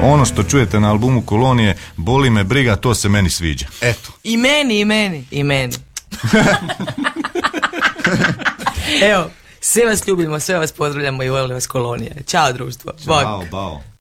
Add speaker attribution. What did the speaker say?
Speaker 1: Ono što čujete na albumu Kolonije, Boli me briga, to se meni sviđa.
Speaker 2: Eto.
Speaker 3: I meni. Evo, sve vas ljubimo, sve vas pozdravljamo i volimo vas Kolonije. Ćao društvo.
Speaker 1: Ćao, bao.